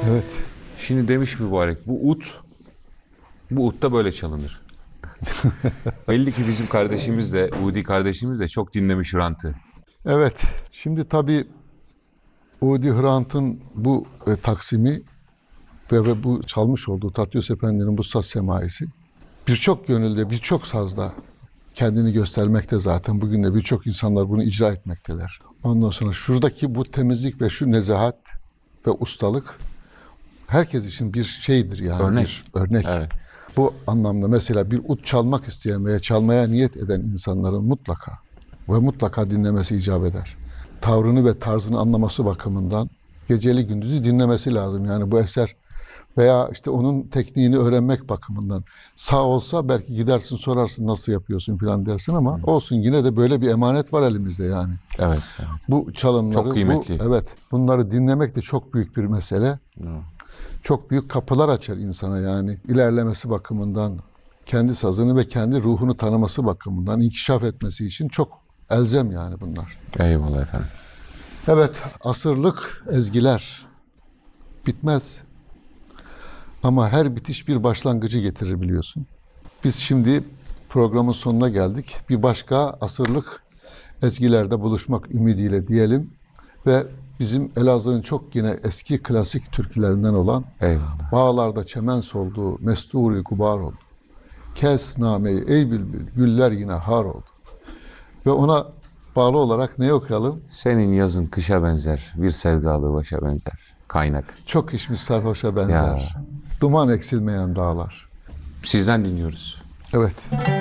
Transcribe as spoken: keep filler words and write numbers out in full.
Evet. Şimdi demiş mübarek, bu ut, bu ut da böyle çalınır. Belli ki bizim kardeşimiz de, Udi kardeşimiz de çok dinlemiş Hrant'ı. Evet. Şimdi tabii Udi Hrant'ın bu e, taksimi ve, ve bu çalmış olduğu Tatyos Efendi'nin bu saz semaisi birçok gönülde, birçok sazda kendini göstermekte zaten. Bugün de birçok insanlar bunu icra etmekteler. Ondan sonra şuradaki bu temizlik ve şu nezahat ve ustalık herkes için bir şeydir yani. Örnek. Bir örnek. Evet. Bu anlamda mesela bir ut çalmak isteyen veya çalmaya niyet eden insanların mutlaka ve mutlaka dinlemesi icap eder. Tavrını ve tarzını anlaması bakımından geceli gündüzü dinlemesi lazım. Yani bu eser veya işte onun tekniğini öğrenmek bakımından. Sağ olsa belki gidersin sorarsın nasıl yapıyorsun falan dersin ama Hı. olsun yine de böyle bir emanet var elimizde yani. Evet. evet. Bu çalımları, çok kıymetli. Bu, evet, bunları dinlemek de çok büyük bir mesele. Hı. Çok büyük kapılar açar insana yani ilerlemesi bakımından, kendi sazını ve kendi ruhunu tanıması bakımından, inkişaf etmesi için çok elzem yani bunlar. Eyvallah efendim. Evet, asırlık ezgiler bitmez. Ama her bitiş bir başlangıcı getirir biliyorsun. Biz şimdi programın sonuna geldik. Bir başka asırlık ezgilerde buluşmak ümidiyle diyelim ve bizim Elazığ'ın çok yine eski klasik türkülerinden olan Eyvallah. Bağlarda çemen soldu, mesturi gubar oldu. Kes nameyi ey bülbül, güller yine har oldu. Ve ona bağlı olarak ne okuyalım? Senin yazın kışa benzer, bir sevdalı başa benzer. Kaynak. Çok içmiş sarhoşa benzer. Ya. Duman eksilmeyen dağlar. Sizden dinliyoruz. Evet.